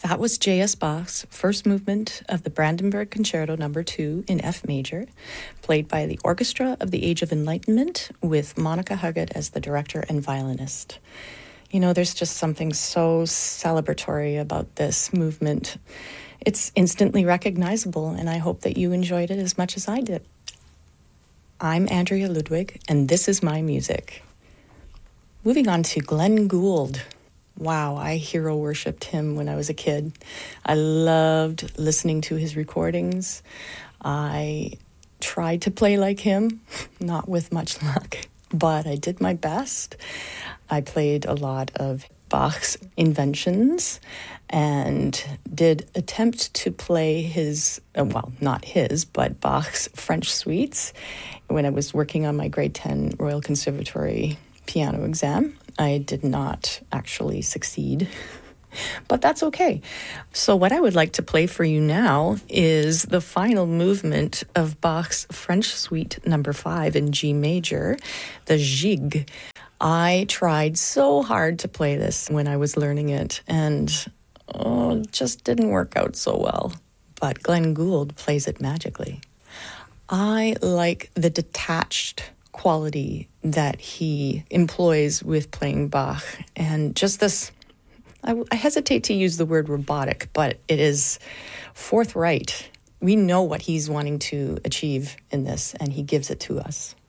That was J.S. Bach's first movement of the Brandenburg Concerto No. 2 in F major, played by the Orchestra of the Age of Enlightenment with Monica Huggett as the director and violinist. You know, there's just something so celebratory about this movement. It's instantly recognizable, and I hope that you enjoyed it as much as I did. I'm Andrea Ludwig, and this is my music. Moving on to Glenn Gould. Wow, I hero worshipped him when I was a kid. I loved listening to his recordings. I tried to play like him, not with much luck, but I did my best. I played a lot of Bach's inventions and did attempt to play his, well, not his, but Bach's French suites when I was working on my grade 10 Royal Conservatory piano exam. I did not actually succeed, but that's okay. So what I would like to play for you now is the final movement of Bach's French Suite No. 5 in G major, the Gigue. I tried so hard to play this when I was learning it, and it just didn't work out so well. But Glenn Gould plays it magically. I like the detached quality that he employs with playing Bach, and just this, I hesitate to use the word robotic, but it is forthright. We know what he's wanting to achieve in this, and he gives it to us.